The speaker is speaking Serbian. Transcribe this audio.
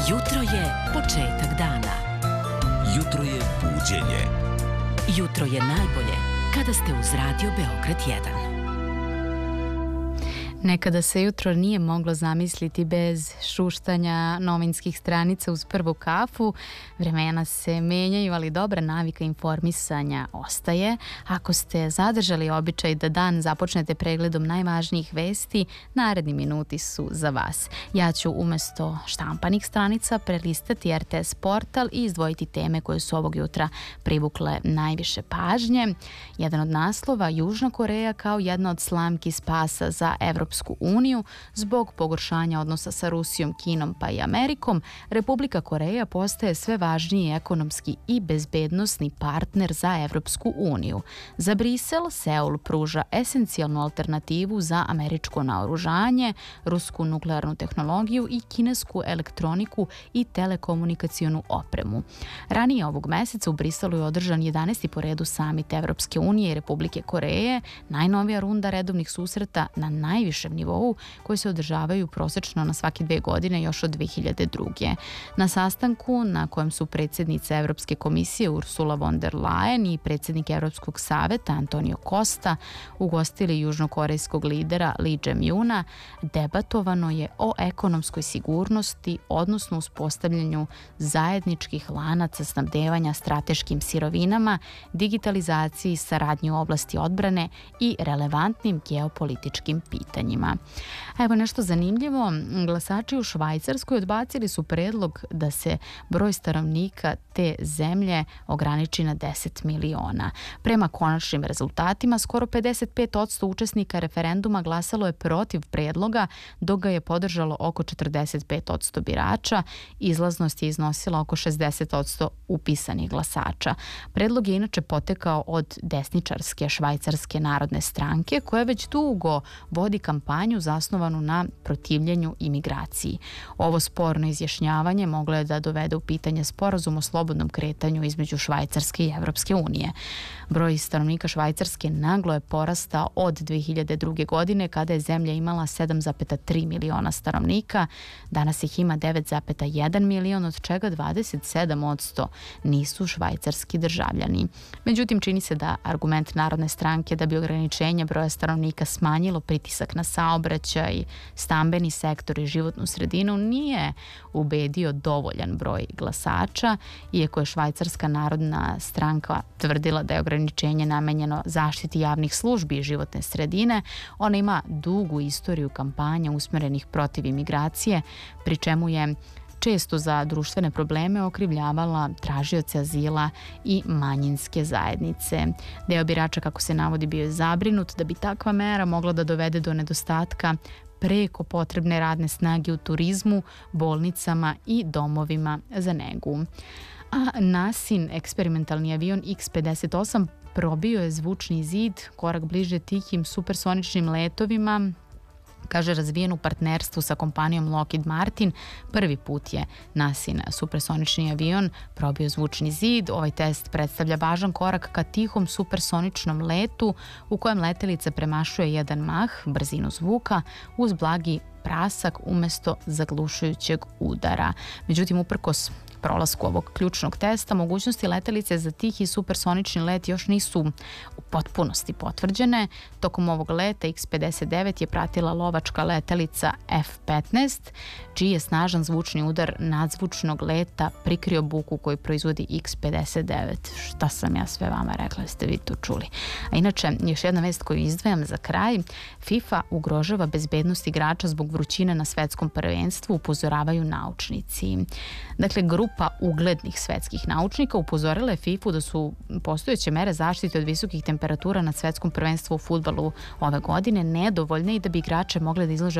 Jutro je početak dana. Jutro je buđenje. Jutro je najbolje kada ste uz Radio Beograd 1. Nekada se jutro nije moglo zamisliti bez šuštanja novinskih stranica uz prvu kafu. Vremena se menjaju, ali dobra navika informisanja ostaje. Ako ste zadržali običaj da dan započnete pregledom najvažnijih vesti, naredni minuti su za vas. Ja ću umesto štampanih stranica prelistati RTS portal i izdvojiti teme koje su ovog jutra privukle najviše pažnje. Jedan od naslova: Južna Koreja kao jedna od slamki spasa za Evropsku uniju. Zbog pogoršanja odnosa sa Rusijom, Kinom pa i Amerikom, Republika Koreja postaje sve važniji ekonomski i bezbednosni partner za Evropsku uniju. Za Brisel, Seul pruža esencijalnu alternativu za američko naoružanje, rusku nuklearnu tehnologiju i kinesku elektroniku i telekomunikacionu opremu. Ranije ovog meseca u Briselu je održan 11. po redu samit Evropske unije i Republike Koreje, najnovija runda redovnih susreta na najvišem nivou koji se održavaju prosečno na svake 2 godine još od 2002. Na sastanku na kojem su predsjednica Evropske komisije Ursula von der Leyen i predsjednik Evropskog saveta Antonio Costa ugostili južnokorejskog lidera Lee Jae-myuna, debatovano je o ekonomskoj sigurnosti, odnosno uspostavljanju zajedničkih lanaca snabdevanja strateškim sirovinama, digitalizaciji, saradnji u oblasti odbrane i relevantnim geopolitičkim pitanjima. Evo nešto zanimljivo, glasači u Švajcarskoj odbacili su predlog da se broj stanovnika te zemlje ograniči na 10 miliona. Prema konačnim rezultatima, skoro 55% učesnika referenduma glasalo je protiv predloga, dok ga je podržalo oko 45% birača. Izlaznost je iznosila oko 60% upisanih glasača. Predlog je inače potekao od desničarske Švajcarske narodne stranke, koja već dugo vodi kampanju zasnovanu na protivljenju imigraciji. Ovo sporno izjašnjavanje moglo je da dovede u pitanje sporazum o slobodnom kretanju između Švajcarske i Evropske unije. Broj stanovnika Švajcarske naglo je porastao od 2002. godine, kada je zemlja imala 7,3 miliona stanovnika. Danas ih ima 9,1 milion, od čega 27% nisu švajcarski državljani. Međutim, čini se da argument Narodne stranke da bi ograničenje broja stanovnika smanjilo pritisak na saobraćaj, stambeni sektor i životnu sredinu nije ubedio dovoljan broj glasača. Iako je Švajcarska narodna stranka tvrdila da je ograničenje namenjeno zaštiti javnih službi i životne sredine, ona ima dugu istoriju kampanja usmjerenih protiv imigracije, pri čemu je često za društvene probleme okrivljavala tražioce azila i manjinske zajednice. Deo birača, kako se navodi, bio je zabrinut da bi takva mera mogla da dovede do nedostatka preko potrebne radne snage u turizmu, bolnicama i domovima za negu. A NASIN eksperimentalni avion X-58 probio je zvučni zid, korak bliže tihim supersoničnim letovima, kaže razvijen u partnerstvu sa kompanijom Lockheed Martin. Prvi put je NASIN supersonični avion probio zvučni zid. Ovaj test predstavlja važan korak ka tihom supersoničnom letu u kojem letelica premašuje 1 mah, brzinu zvuka, uz blagi prasak umesto zaglušujućeg udara. Međutim, uprkos prolasku ovog ključnog testa, mogućnosti letelice za tihi supersonični let još nisu u potpunosti potvrđene. Tokom ovog leta X-59 je pratila lovačka letelica F-15, čiji je snažan zvučni udar nadzvučnog leta prikrio buku koju proizvodi X-59. Šta sam ja sve vama rekla, jeste vi to čuli? A inače, još jedna vest koju izdvajam za kraj: FIFA ugrožava bezbednost igrača zbog vrućine na svetskom prvenstvu, upozoravaju naučnici. Dakle, grupa uglednih svetskih naučnika upozorila je FIFA da su postojeće mere zaštite od visokih temperatura na svetskom prvenstvu u fudbalu ove godine nedovoljne i da bi igrače mogle da izlože